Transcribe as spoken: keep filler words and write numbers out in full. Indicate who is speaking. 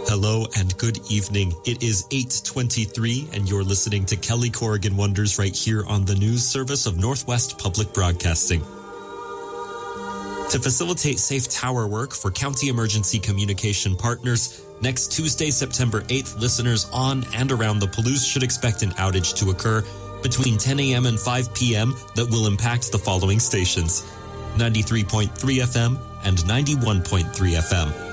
Speaker 1: Hello and good evening. It is eight twenty-three and you're listening to Kelly Corrigan Wonders right here on the news service of Northwest Public Broadcasting. To facilitate safe tower work for County Emergency Communication Partners, next Tuesday, September eighth, listeners on and around the Palouse should expect an outage to occur between ten a.m. and five p.m. that will impact the following stations: ninety-three point three F M and ninety-one point three F M.